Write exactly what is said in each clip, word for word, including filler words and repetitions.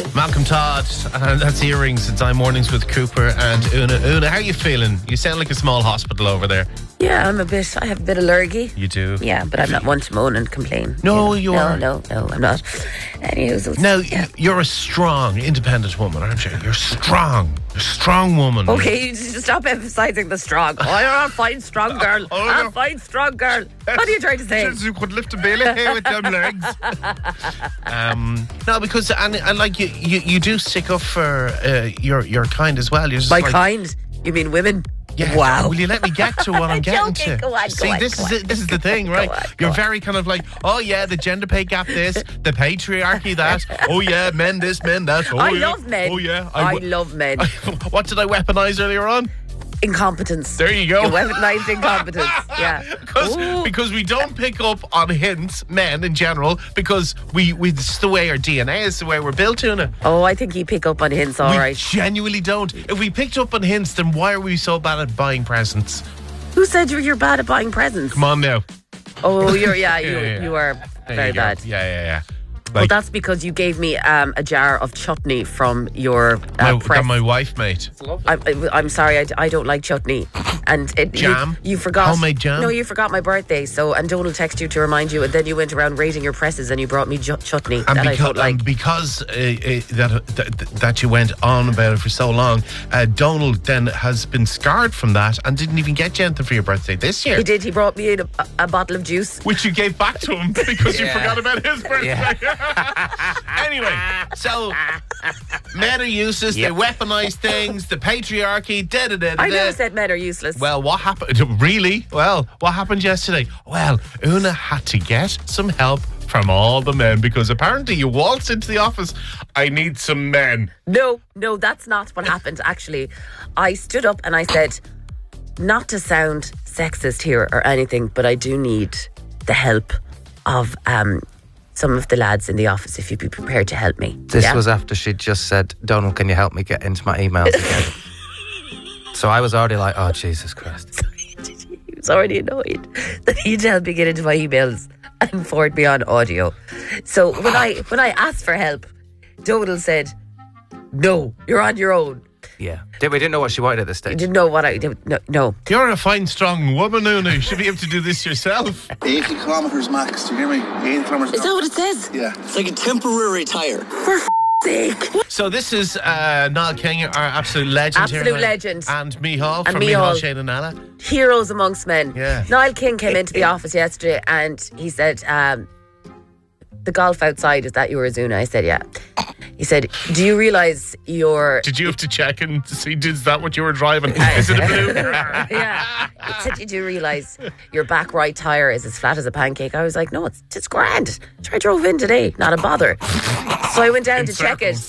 Malcolm Todd, and that's Earrings. It's I Mornings with Cooper and Una. Una, how are you feeling? You sound like a small hospital over there. Yeah, I'm a bit, I have a bit of lurgy. You do? Yeah, but I'm not one to moan and complain. No, you, you know. are. No, no, no, I'm not. Anywho, so, Now, yeah. you're a strong, independent woman, aren't you? You're strong. You're a strong woman. Okay, you just stop emphasising the strong. Oh, you're a fine, strong girl. Oh, I'm no. a fine, strong girl. What are you trying to say? You could lift a belly here with them legs. um, no, because and, and like you, you, you do stick up for uh, your your kind as well. You're just My like, kind? You mean women? Yeah. Wow. Will you let me get to what I'm getting Joking. to? Go on, go See, on, this go is on. it, this is the thing, right? Go on, go You're on. very kind of like, oh yeah, the gender pay gap, this, the patriarchy, that. Oh yeah, men this, men that. Oh, I yeah. love men. Oh yeah, I, w- love men. What did I weaponize earlier on? Incompetence. There you go. You weaponized incompetence. Yeah. Because Ooh. because we don't pick up on hints, men in general, because we, we it's the way our D N A is, the way we're built in it. Oh, I think you pick up on hints, all we right. genuinely don't. If we picked up on hints, then why are we so bad at buying presents? Who said you're, you're bad at buying presents? Come on now. Oh, you're yeah, you Yeah, yeah, yeah. you are There very you go. bad. Yeah, yeah, yeah. Well, Like, that's because you gave me um, a jar of chutney from your uh, my, press. that my wife made. I, I, I'm sorry, I, I don't like chutney. And it, Jam? You, you forgot. Homemade jam? No, you forgot my birthday. So, and Donald texted you to remind you, and then you went around raiding your presses and you brought me ju- chutney And that I because, don't like. and because uh, uh, that, that that you went on about it for so long, uh, Donald then has been scarred from that and didn't even get you anything for your birthday this year. He did. He brought me in a, a bottle of juice. Which you gave back to him because you Yeah. forgot about his birthday. Anyway, so men are useless, Yep. they weaponize things, the patriarchy, da da da da. I never da. said men are useless. Well, what happened? Really? Well, what happened yesterday? Well, Una had to get some help from all the men because apparently you waltzed into the office. I need some men. No, no, that's not what happened, actually. I stood up and I said, not to sound sexist here or anything, but I do need the help of um, some of the lads in the office, if you'd be prepared to help me. This Yeah? was after she'd just said, Donald, can you help me get into my emails again? So I was already like, oh, Jesus Christ. He was already annoyed that he'd help me get into my emails and forward me on audio. So when I when I asked for help, Donald said, no, you're on your own. Yeah. Did, we didn't know what she wanted at this He stage. didn't know what I did. No, no. You're a fine, strong woman, Una. You should be able to do this yourself. eighty kilometres max, do you hear me? eighty kilometres. Is that what it says? Yeah. It's like a temporary tire. For f- sake. So this is uh, Niall King, our absolute legend Absolute here. legend. And Mihal And from Mihal. Mihal, Shane and Nala. Heroes amongst men. Yeah. Niall King came into the office yesterday and he said, um, the golf outside, is that yours, Una? I said, yeah. He said, do you realise you're... Did you have to check and see, is that what you were driving? Is it a blue? Yeah. He said, did you realise your back right tyre is as flat as a pancake? I was like, no, it's, it's grand. I drove in today, not a bother. So I went down In to check it.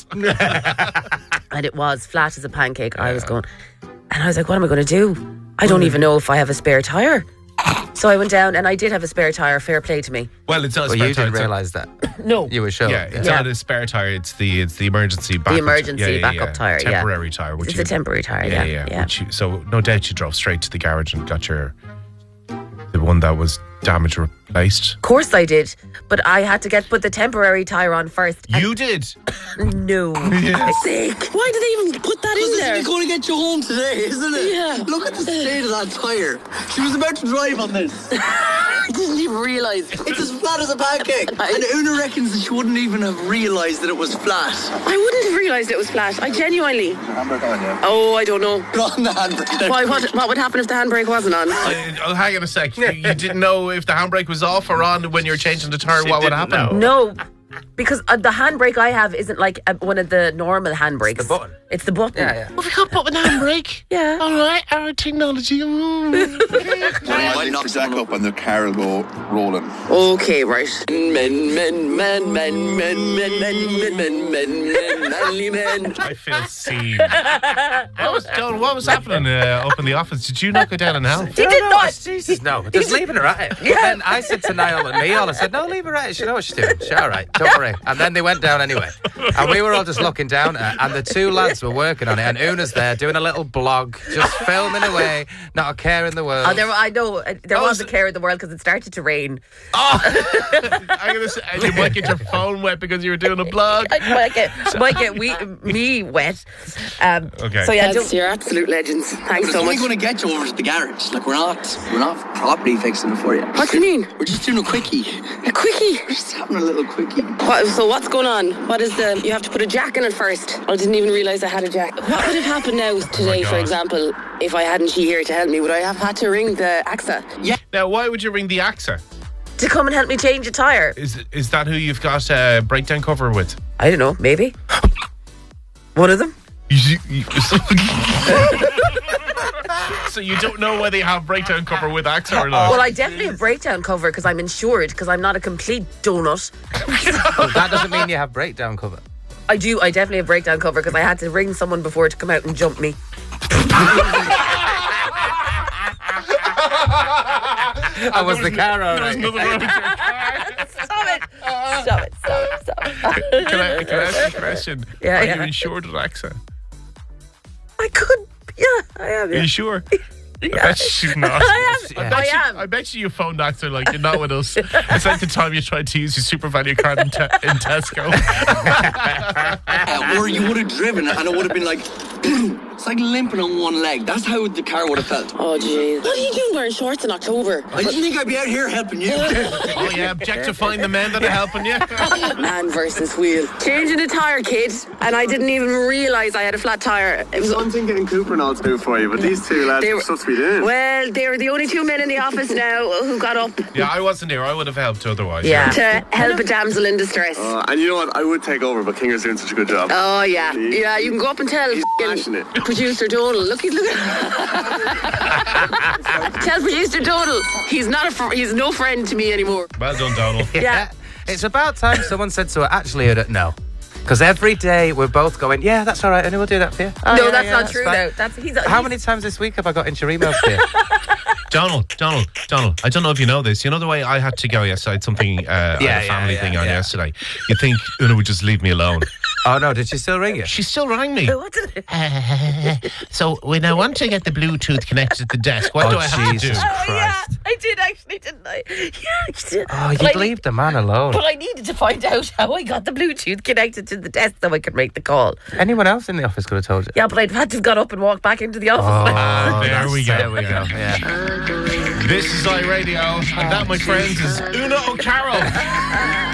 And it was flat as a pancake. I was going... And I was like, what am I going to do? I don't even know if I have a spare tyre. So I went down and I did have a spare tyre. Fair play to me. Well, it's not a Well, spare you tyre. didn't it's a- realise that. No. You were sure. Yeah, it's Yeah. not a spare tyre. It's the it's the emergency backup. emergency yeah, yeah, backup yeah. tyre, yeah. Temporary tyre. which It's you- a temporary tyre, Yeah, yeah. yeah. yeah. Which you, so no doubt you drove straight to the garage and got your the one that was damaged replaced. Of course I did. But I had to get put the temporary tyre on first. And You did. no. Sick. Why did they even put that in This there? is going to get you home today, isn't it? Yeah. Look at the state of that tire. She was about to drive on this. I didn't even realise. It's as flat as a pancake. And Una reckons that she wouldn't even have realised that it was flat. I wouldn't have realised it was flat. I genuinely... Handbrake on, yeah. Oh, I don't know. Put on the handbrake. Why? What, what would happen if the handbrake wasn't on? Uh, oh, hang on a sec. You, you didn't know if the handbrake was off or on when you were changing the tyre. What would happen? No. Because uh, the handbrake I have isn't like uh, one of the normal handbrakes. It's the button. It's the button. Yeah, yeah. Well, we can't put an handbrake. Yeah. All right, our technology. Mm. Might knock Jack up and the car will go rolling. Okay, right. Men, men, men, men, men, men, men, men, men, men, men, manly men. I feel seen. What was, John, what was happening uh, up in the office? Did you not go down and help? He did not. Jesus, no. Just leaving her at it. Yeah. Then I said to Niall and Mihal, I said, no, leave her at it. She knows what she's doing. She's all right. Don't worry. And then they went down anyway. And we were all just looking down at her. And the two lads mates were working on it, and Una's there doing a little blog, just filming away, not a care in the world. Oh, there, I know uh, there Oh, was so- a care in the world because it started to rain. I'm gonna say, and you might get your phone wet because you were doing a blog. I might get, might get we, me wet. Um, Okay. So yeah, That's don't, you're absolute legends. Thanks It's so only much. going to get you over to the garage. Like, we're not, we're not properly fixing it for you. What do you mean? We're just doing a quickie. A quickie. We're just having a little quickie. What, so what's going on? What is the? You have to put a jack in it first. I didn't even realise I had a jack. What would have happened now today, for God. example, if I hadn't she here to help me? Would I have had to ring the A X A? Now, why would you ring the A X A? to come and help me change a tyre. Is is that who you've got a breakdown cover with? I don't know, maybe. One of them? You, you, so you don't know whether you have breakdown cover with A X A or not? Well, I definitely have breakdown cover because I'm insured because I'm not a complete donut. But that doesn't mean you have breakdown cover. I do, I definitely have breakdown cover because I had to ring someone before to come out and jump me. I was the car There's owner. nothing wrong with your car. Stop it! Stop it, stop it, stop it. Can I, can I ask you a question? Yeah, Are yeah. you insured with A X A? I could, yeah, I am. Are Yeah. you sure? I Yeah. bet she's not. I am. Yeah. bet I you, am. I bet you you phoned A X A like you're not with us. It's like the time you tried to use your super value card in, te- in Tesco. Uh, or you would have driven it and it would have been like, it's like limping on one leg. That's how the car would have felt. Oh, jeez. What are you doing wearing shorts in October? I didn't think I'd be out here helping you. Oh yeah, objectifying the men that are helping you. Man versus wheel. Changing a tyre, kid, and I didn't even realise I had a flat tyre. It was One thing getting Cooper and all to do for you, but these two lads They are were- supposed to be doing. well, they were the only two men in the office now who got up Yeah, I wasn't here. I would have helped otherwise. Yeah. to help a damsel in distress. Uh, and you know what? I would take over, but Kinger's doing such a good job. Oh yeah, yeah. You can go up and tell He's f***ing smashing it. producer Donal. Look, he's looking. Tell producer Donal he's not a fr- he's no friend to me anymore. Well done, Donald. Yeah. It's about time someone said to her, actually, Una, no. Because every day we're both going, yeah, that's all right, and we'll do that for you. Oh, No, yeah, that's yeah, not true, fine. though. That's, he's, How he's- many times this week have I got into your emails for you? Donald, Donald, Donald. I don't know if you know this. You know the way I had to go yesterday. I had something, uh, I had Yeah, a yeah, family yeah, thing on yeah. yesterday. You think Una would just leave me alone? Oh, no, did she still ring you? She still rang me. What did it? So when I want to get the Bluetooth connected to the desk, what Oh, do I have Jesus to do? Oh, yeah, Christ. I did actually, didn't I? Yeah, I did. Oh, you But I- leave the man alone. But I needed to find out how I got the Bluetooth connected to the desk so I could make the call. Anyone else in the office could have told you. Yeah, but I'd had to have got up and walked back into the office. Ah, there that's- we go. There we go, yeah. This is iRadio, and that, my friends, is Una O'Carroll.